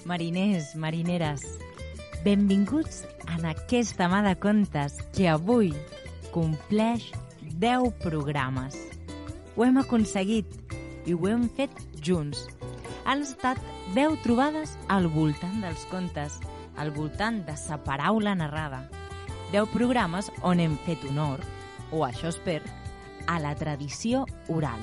Mariners, marineres, benvinguts en aquesta mà de contes que avui compleix 10 programes. Ho hem aconseguit i ho hem fet junts. Han estat 10 trobades al voltant dels contes, al voltant de sa paraula narrada. 10 programes on hem fet honor, o això espero, a la tradició oral.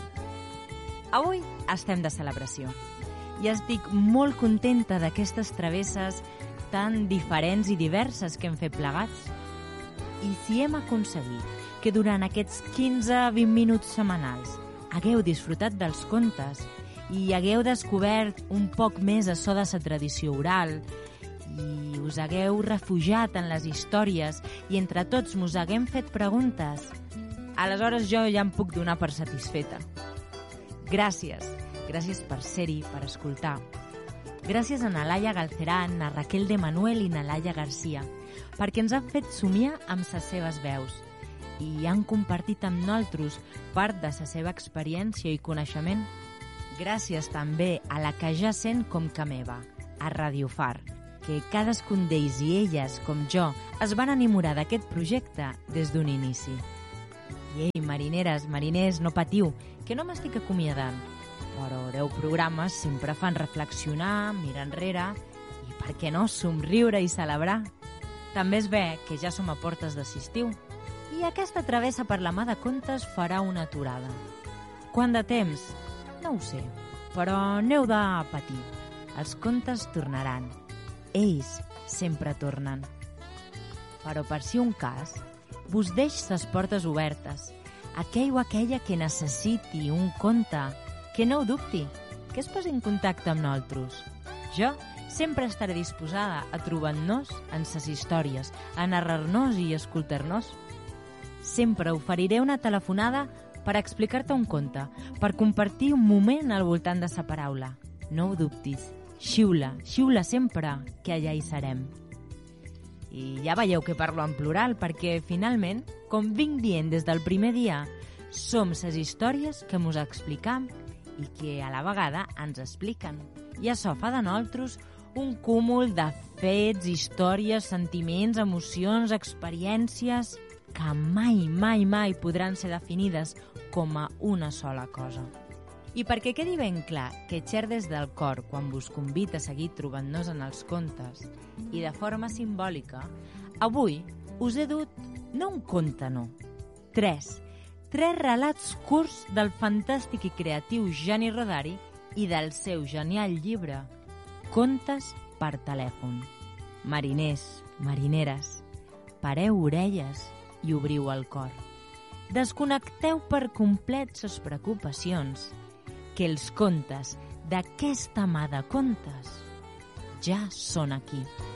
Avui estem de celebració i estic molt contenta d'aquestes travesses tan diferents i diverses que hem fet plegats. I si hem aconseguit que durant aquests 15-20 minuts setmanals hagueu disfrutat dels contes i hagueu descobert un poc més açò de la tradició oral i us hagueu refugiat en les històries i entre tots mos haguem fet preguntes, aleshores jo ja em puc donar per satisfeta. Gràcies per ser-hi, per escoltar. Gràcies a Nalaia Galcerán, a Raquel de Manuel i Nalaia Garcia, perquè ens han fet somiar amb les seves veus i han compartit amb nosaltres part de la seva experiència i coneixement. Gràcies també a la que ja sent com que meva, a Radio Far, que cadascun d'ells i elles, com jo, es van enamorar d'aquest projecte des d'un inici. I ei, marineres, mariners, no patiu, que no m'estic acomiadant. Però 10 programes sempre fan reflexionar, mirar enrere i, per què no, somriure i celebrar. També es ve que ja som a portes de l'estiu i aquesta travessa per la mà de contes farà una aturada. Quant de temps? No ho sé, però n'heu de patir. Els contes tornaran. Ells sempre tornen. Però per si un cas, vos deix les portes obertes. Aquell o aquella que necessiti un conte, que no ho dubti, que es posi en contacte amb nosaltres. Jo sempre estaré disposada a trobar-nos en ses històries, a narrar-nos i escoltar-nos. Sempre oferiré una telefonada per explicar-te un conte, per compartir un moment al voltant de sa paraula. No ho dubtis, xiula sempre, que allà hi serem. I ja veieu que parlo en plural, perquè finalment, com vinc dient des del primer dia, som ses històries que mos explicam i que a la vegada ens expliquen. I això fa de nosaltres un cúmul de fets, històries, sentiments, emocions, experiències que mai podran ser definides com a una sola cosa. I perquè quedi ben clar que xer des del cor quan vos convida a seguir trobant-nos en els contes i de forma simbòlica, avui us he dut no un conte, no, 3 relats curts del fantàstic i creatiu Gianni Rodari i del seu genial llibre Contes per telèfon. Mariners, marineres, pareu orelles i obriu el cor. Desconnecteu per complet ses preocupacions, que els contes d'aquesta mà de contes ja són aquí.